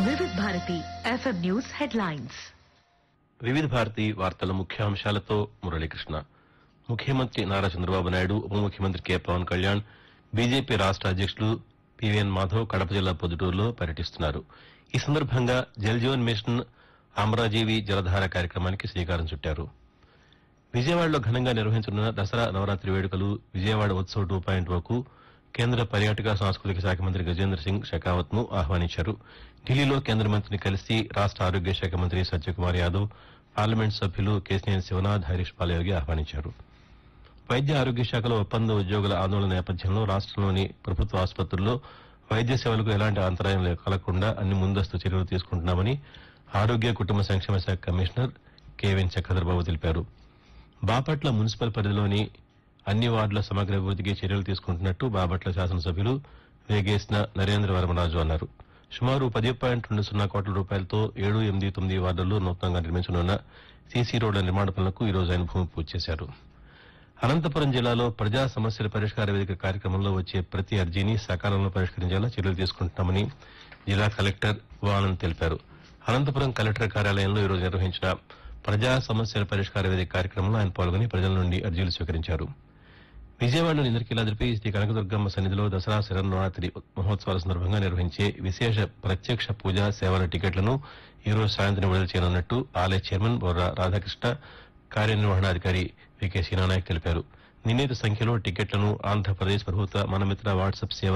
వివిధ Bharati FM news headlines. వివిధ భారతి వార్తల ముఖ్యాంశాలతో మురళీకృష్ణ. ముఖ్యమంత్రి నారా చంద్రబాబు నాయుడు, ఉప ముఖ్యమంత్రి కె పవన్ కళ్యాణ్, బీజేపీ రాష్ట అధ్యకులు పివిఎన్ మాధవ్ కడప జిల్లా పొద్దుటూరులో పర్యటిస్తున్నారు. ఈ సందర్భంగా జల్ జీవన్ మిషన్ అమరాజీవి జలధార కార్యక్రమానికి శ్రీకారం చుట్టారు. విజయవాడలో ఘనంగా నిర్వహించనున్న దసరా నవరాత్రి వేడుకలు విజయవాడ ఉత్సవ్ 2.0కు కేంద్ర పర్యాటక సాంస్కృతిక శాఖ మంత్రి గజేంద్ర సింగ్ షెకావత్ ను ఆహ్వానించారు. ఢిల్లీలో కేంద్ర మంత్రిని కలిసి రాష్ట ఆరోగ్య శాఖ మంత్రి సత్యకుమార్ యాదవ్, పార్లమెంట్ సభ్యులు కేశినేని శివనాథ్, హరీష్ పాలయోగి ఆహ్వానించారు. వైద్య ఆరోగ్య శాఖలో ఒప్పంద ఉద్యోగుల ఆందోళన నేపథ్యంలో రాష్టంలోని ప్రభుత్వ ఆసుపత్రుల్లో వైద్య సేవలకు ఎలాంటి అంతరాయం కలగకుండా అన్ని ముందస్తు చర్యలు తీసుకుంటున్నామని ఆరోగ్య కుటుంబ సంక్షేమ శాఖ కమిషనర్ కెవెన్ చక్రధర్బాబు తెలిపారు. బాపట్ల మున్సిపల్ పరిధిలోని అన్ని వార్డుల సమగ్ర అభివృద్దికి చర్యలు తీసుకుంటున్నట్టు బాపట్ల శాసనసభ్యులు వేగేసిన నరేంద్ర వర్మరాజు అన్నారు. సుమారు 10.20 కోట్ల రూపాయలతో 7, 8, 9 వార్డుల్లో నూతనంగా నిర్మించనున్న సీసీ రోడ్ల నిర్మాణ పనులకు ఈ రోజు ఆయన భూమి పూజ చేశారు. అనంతపురం జిల్లాలో ప్రజా సమస్యల పరిష్కార వేదిక కార్యక్రమంలో వచ్చే ప్రతి అర్జీని సకాలంలో పరిష్కరించేలా చర్యలు తీసుకుంటున్నామని జిల్లా కలెక్టర్ ఆనంద్ తెలిపారు. అనంతపురం కలెక్టర్ కార్యాలయంలో ఈ రోజు నిర్వహించిన ప్రజా సమస్యల పరిష్కార వేదిక కార్యక్రమంలో ఆయన పాల్గొని ప్రజల నుండి అర్జీలు స్వీకరించారు. విజయవాడలోని ఇంద్రకీలాద్రిపై శ్రీ కనకదుర్గమ్మ సన్నిధిలో దసరా శరన్నవరాత్రి మహోత్సవాల సందర్భంగా నిర్వహించే విశేష ప్రత్యక్ష పూజా సేవల టికెట్లను ఈ రోజు సాయంత్రం విడుదల చేయనున్నట్టు ఆలయ చైర్మన్ బొర్రా రాధాకృష్ణ, కార్యనిర్వహణాధికారి వికే సీనానాయక్ తెలిపారు. నిర్ణీత సంఖ్యలో టికెట్లను ఆంధ్రప్రదేశ్ ప్రభుత్వ మనమిత్ర వాట్సాప్ సేవ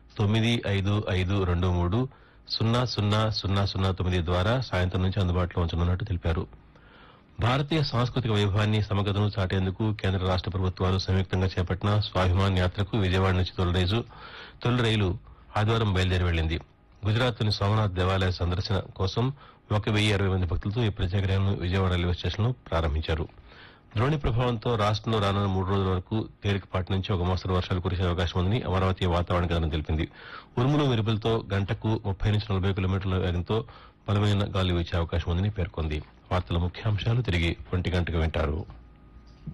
9552200009 ద్వారా సాయంత్రం నుంచి అందుబాటులో ఉంచనున్నట్టు తెలిపారు. భారతీయ సాంస్కృతిక వైభవాన్ని సమగ్రతను చాటేందుకు కేంద్ర రాష్ట ప్రభుత్వాలు సంయుక్తంగా చేపట్టిన స్వాభిమాన్ యాత్రకు విజయవాడ నుంచి తొలి రైలు ఆదివారం బయలుదేరి వెళ్లింది. గుజరాత్లోని సోమనాథ్ దేవాలయ సందర్శన కోసం 1020 మంది భక్తులతో ఈ ప్రత్యేక రైలును విజయవాడ రైల్వే స్టేషన్లో ప్రారంభించారు. ద్రోణి ప్రభావంతో రాష్టంలో రానున్న 3 రోజుల వరకు తేలికపాటి నుంచి ఒక మోస్తరు వర్షాలు కురిసే అవకాశం ఉందని అమరావతి వాతావరణ కేంద్రం తెలిపింది. ఉరుములు మెరుపులతో గంటకు 30 నుంచి 40 కిలోమీటర్ల వేగంతో బలమైన గాలి వీచే అవకాశం ఉందని పేర్కొంది. వార్తల ముఖ్యాంశాలు తిరిగి 1 గంటకు వింటారు.